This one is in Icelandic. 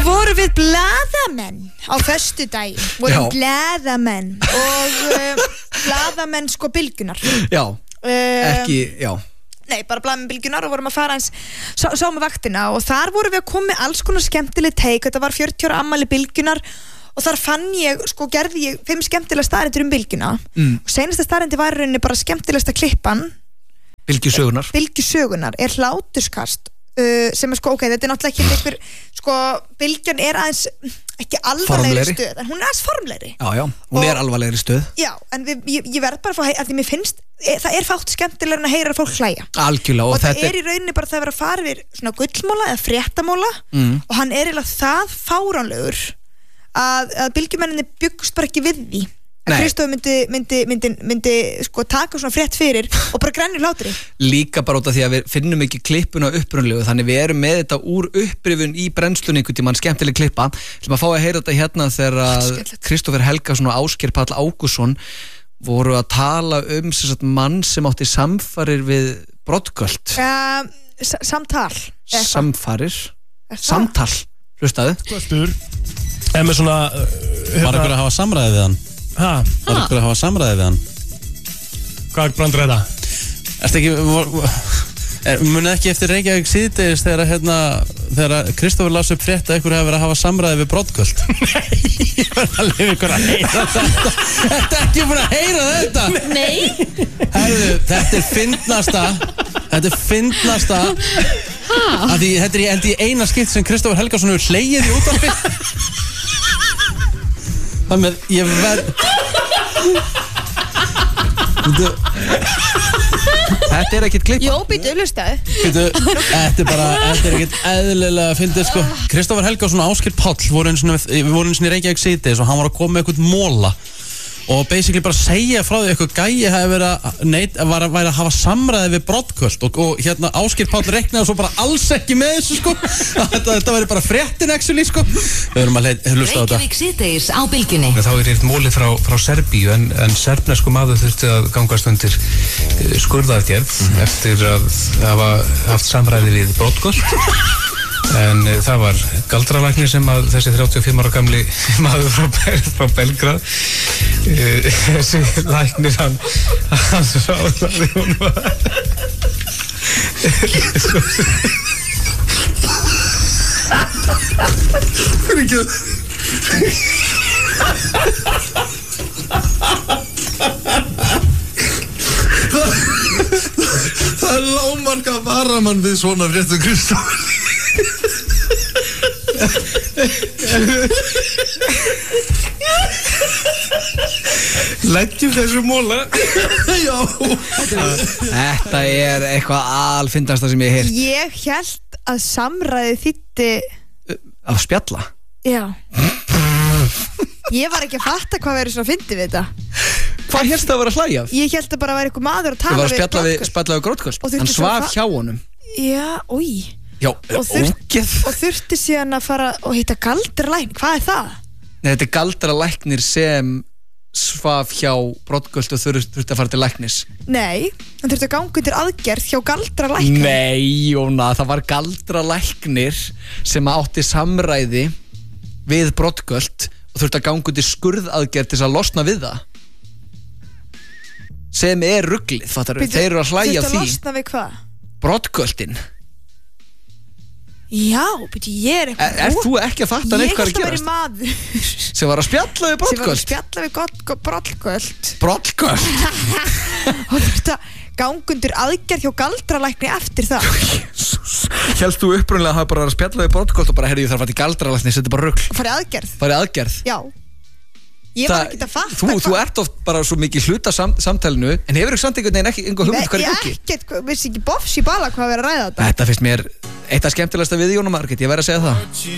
vorum við blaðamenn á föstudaginn. Vorum blaðamenn og blaðamenn sko bylgjunar. Já, ekki, já. Nei, bara blaðamenn bylgjunar og vorum að fara eins sáum við vaktina og þar vorum við að koma með alls konar skemmtileg teik. Þetta var 40 ára afmæli bylgjunar og þar fann ég, sko gerði ég 5 skemmtilega staðreyndir bylgjuna. Og seinasta staðreyndi var í rauninni bara skemmtilegasta klippan. Bylgjusögunar er hláturskast. Sem sko, þetta náttúrulega ekki einhver sko, bylgjan aðeins ekki alvarlegri stöð, en hún aðeins formlegri. Já, hún alvarlegri stöð. Já, en ég verð bara að fá að því mér finnst, það fátt skemmtilegur en að heyra fólk hlæja. Algjörlega. Og það í rauninni bara það að fara yfir svona gullmóla eða fréttamóla og hann eiginlega það fáránlegur að bylgjumenninni byggust bara ekki við því. Kristóf myndi sko taka svona frétt fyrir og bara grænir hlátri. Líka bara út af því að við finnum ekki klippuna upprunalegu, þannig við erum með þetta úr upprifun í brennslunni einhvern tímann skemmtileg klippa sem að fá að heyra þetta hérna þegar Kristófer Helgason og Ásgeir Páll Ágústsson voru að tala mann sem átti samfarir við broddgöld. Samtal. Samtal. Hlustaðu. Með svona var ykkur að hafa samræði við hann? Var ykkur að hafa samræði við hann? Hvað brandur þetta? Ertu ekki munið ekki eftir Reykjavík síðdegis þegar Kristófer las upp frétt að ykkur hafi verið að hafa samræði við broddgöld? Nei, ég var að lefa ykkur að heyra þetta. Þetta ekki búin að heyra þetta? Nei. Herðu, þetta er fyndnasta að því þetta er í eina skipt sem Kristófer Helgason hefur hlegið í útvarpi. Þannig að ég verð Þetta er ekkert klippa. Jó, býtu, hlustaðu. Þetta er ekkert eðlilega fyndið sko. Kristófer Helgason og Ásgeir Páll voru eins og í Reykjavík síðdegis og hann var að koma með eitthvað móla og basically bara segja frá því eitthvað gæi hefði verið að hafa samræði við broddgöld og hérna Ásgeir Páll reknaði svo bara alls ekki með þessu sko. Þetta væri bara fréttin actually sko. Við erum að hlusta á þetta. Reykjavík síðdegis á bylgjunni. Þá eitt móli frá Serbíu en serbnesku maður þurfti að gangast undir skurðaðgerð eftir að hafa haft samræði við broddgöld. En það var galdralæknir sem að þessi 35 ára gamli maður frá Belgrad þessi læknir hann ráðaði hún var fyrir ekki það er lágmarka varamann við svona fréttum Kristófer. Leggjum þessu móla. Já. Þetta er eitthvað alfyndasta sem ég hef heyrt. Ég hélt að samræði þýddi að spjalla. Já. Ég var ekki að fatta hvað verið svona fyndið við þetta. Hvað hélst það að vera að hlæja? Ég hélt að bara væri eitthvað maður að tala við broddgöld. Spjalla við broddgöld. Hann svaf hjá honum. Já, ói. Já, ógeð. Og þurfti síðan að fara og hitta galdralæknir. Hvað er það? Nei, þetta er galdralæknir sem svaf hjá broddgöld og þurfti að fara til læknis. Nei, hann þurfti að ganga undir aðgerð hjá galdralæknir. Nei, Jóna, það var galdralæknir sem átti samræði við broddgöld og þurfti að ganga undir skurðaðgerð til að losna við það. Sem er ruglið, fattar við. Þeir eru að hlæja því. Þurfti að losna við hvað? Broddgöldin. Já, beti, ég er eitthvað. Er þú ekki að fatta neitt hvað er að gerast? Ég held að vera maður sem var að spjalla við broddgöld. Sem var að spjalla við broddgöld. Broddgöld? Og þurfti að ganga undir aðgerð hjá galdralækni eftir það. Jesús. Hélst þú upprunlega að hafa bara að spjalla við broddgöld og bara, heyrðu, ég þarf að fara til galdralækni, þetta er bara rugl. Farið aðgerð? Farið aðgerð? Já. Ég var ekki að fatta þú ert oft bara svo mikið hluta samtalenu en hefur ekki samt einhvern veginn ekki einhver hugmynd hvað er í gangi? Vissi ekki bofs í bala hvað að vera að ræða þetta. Þetta finnst mér eitt af skemmtilegasta við Jóna Margrét, ég verð að segja það.